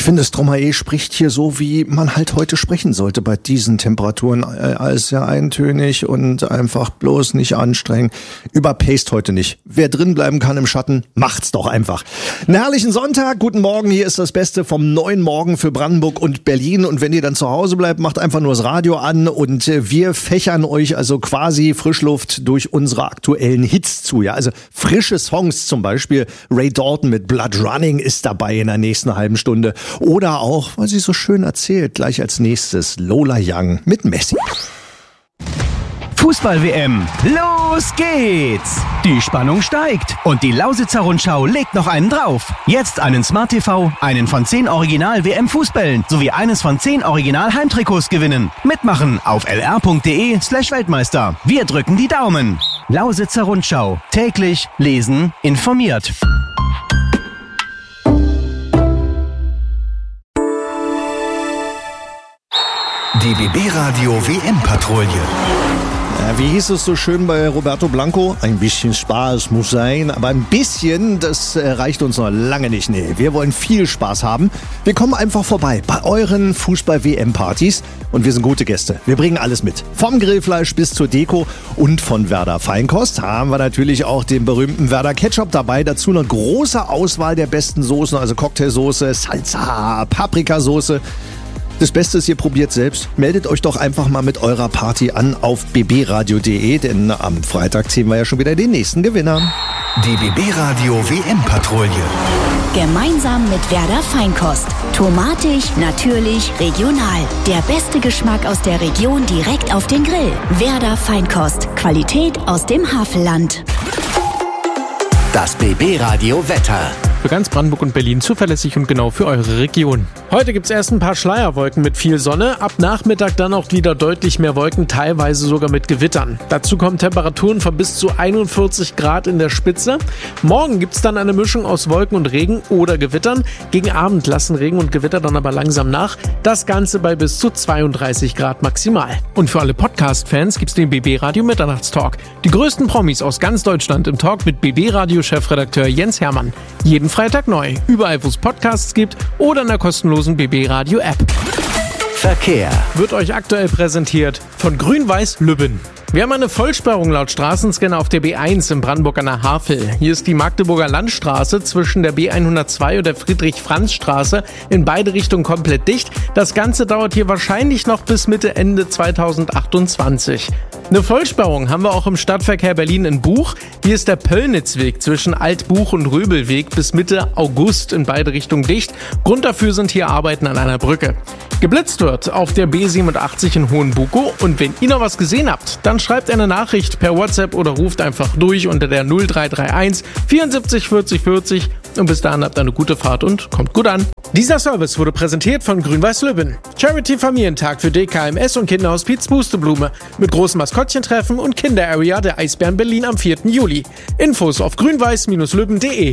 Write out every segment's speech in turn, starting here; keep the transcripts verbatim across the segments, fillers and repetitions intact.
finde, Stromae spricht hier so, wie man halt heute sprechen sollte bei diesen Temperaturen. Alles sehr eintönig und einfach bloß nicht anstrengen. Überpaced heute nicht. Wer drin bleiben kann im Schatten, macht's doch einfach. Einen herrlichen Sonntag, guten Morgen. Hier ist das Beste vom neuen Morgen für Brandenburg und Berlin. Und wenn ihr dann zu Hause bleibt, macht einfach nur das Radio an und wir fächern euch also quasi Frischluft durch unsere aktuellen Hits zu. Ja, also frische Songs, zum Beispiel Ray Dalton mit Blood Running ist dabei in der nächsten halben Stunde. Oder auch, weil sie so schön erzählt, gleich als nächstes Lola Young mit Messi. Fußball-W M, los geht's! Die Spannung steigt und die Lausitzer Rundschau legt noch einen drauf. Jetzt einen Smart T V, einen von zehn Original-W M-Fußbällen sowie eines von zehn Original-Heimtrikots gewinnen. Mitmachen auf lr.de slash Weltmeister. Wir drücken die Daumen. Lausitzer Rundschau, täglich lesen, informiert. Die B B-Radio W M-Patrouille. Ja, wie hieß es so schön bei Roberto Blanco? Ein bisschen Spaß muss sein, aber ein bisschen, das reicht uns noch lange nicht. Nee, wir wollen viel Spaß haben. Wir kommen einfach vorbei bei euren Fußball-W M-Partys und wir sind gute Gäste. Wir bringen alles mit. Vom Grillfleisch bis zur Deko und von Werder Feinkost haben wir natürlich auch den berühmten Werder Ketchup dabei. Dazu eine große Auswahl der besten Soßen, also Cocktailsoße, Salsa, Paprikasoße. Das Beste ist, ihr probiert selbst. Meldet euch doch einfach mal mit eurer Party an auf b b radio punkt d e, denn am Freitag ziehen wir ja schon wieder den nächsten Gewinner. Die B B-Radio W M-Patrouille. Gemeinsam mit Werder Feinkost. Tomatig, natürlich, regional. Der beste Geschmack aus der Region direkt auf den Grill. Werder Feinkost. Qualität aus dem Havelland. Das B B-Radio Wetter. Für ganz Brandenburg und Berlin zuverlässig und genau für eure Region. Heute gibt es erst ein paar Schleierwolken mit viel Sonne, ab Nachmittag dann auch wieder deutlich mehr Wolken, teilweise sogar mit Gewittern. Dazu kommen Temperaturen von bis zu einundvierzig Grad in der Spitze. Morgen gibt es dann eine Mischung aus Wolken und Regen oder Gewittern. Gegen Abend lassen Regen und Gewitter dann aber langsam nach. Das Ganze bei bis zu zweiunddreißig Grad maximal. Und für alle Podcast-Fans gibt es den B B-Radio Mitternachtstalk. Die größten Promis aus ganz Deutschland im Talk mit B B-Radio-Chefredakteur Jens Hermann. Jeden Freitag neu, überall wo es Podcasts gibt oder in der kostenlosen B B-Radio-App. Verkehr wird euch aktuell präsentiert von Grün-Weiß-Lübben. Wir haben eine Vollsperrung laut Straßenscanner auf der B eins in Brandenburg an der Havel. Hier ist die Magdeburger Landstraße zwischen der B hundertzwei und der Friedrich-Franz-Straße in beide Richtungen komplett dicht. Das Ganze dauert hier wahrscheinlich noch bis Mitte, Ende zweitausendachtundzwanzig. Eine Vollsperrung haben wir auch im Stadtverkehr Berlin in Buch. Hier ist der Pöllnitzweg zwischen Altbuch und Röbelweg bis Mitte August in beide Richtungen dicht. Grund dafür sind hier Arbeiten an einer Brücke. Geblitzt wird auf der B siebenundachtzig in Hohenbukow und wenn ihr noch was gesehen habt, dann schreibt eine Nachricht per WhatsApp oder ruft einfach durch unter der null drei drei eins vierundsiebzig vierzig vierzig und bis dahin habt ihr eine gute Fahrt und kommt gut an. Dieser Service wurde präsentiert von Grün-Weiß-Lübben. Charity-Familientag für D K M S und Kinderhospiz Pusteblume mit großem Maskottchentreffen und Kinder-Area der Eisbären Berlin am vierten Juli. Infos auf grünweiß lübben punkt de.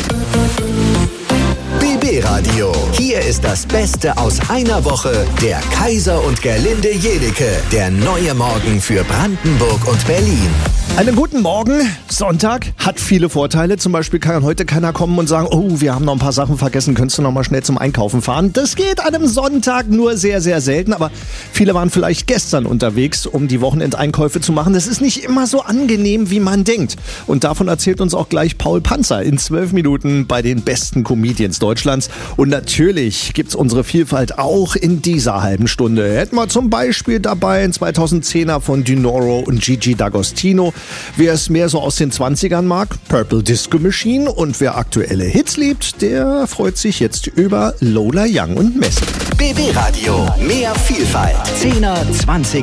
B B-Radio. Hier ist das Beste aus einer Woche. Der Kaiser und Gerlinde Jedecke. Der neue Morgen für Brandenburg und Berlin. Einen guten Morgen. Sonntag hat viele Vorteile. Zum Beispiel kann heute keiner kommen und sagen, oh, wir haben noch ein paar Sachen vergessen, könntest du noch mal schnell zum Einkaufen fahren? Das geht an einem Sonntag nur sehr, sehr selten. Aber viele waren vielleicht gestern unterwegs, um die Wochenendeinkäufe zu machen. Das ist nicht immer so angenehm, wie man denkt. Und davon erzählt uns auch gleich Paul Panzer in zwölf Minuten bei den besten Comedians Deutschlands. Und natürlich gibt's unsere Vielfalt auch in dieser halben Stunde. Hätten wir zum Beispiel dabei ein zweitausendzehner von Dinoro und Gigi D'Agostino. Wer es mehr so aus den zwanzigern mag, Purple Disco Machine. Und wer aktuelle Hits liebt, der freut sich jetzt über Lola Young und Messi. B B-Radio. Mehr Vielfalt. zehner, zwanziger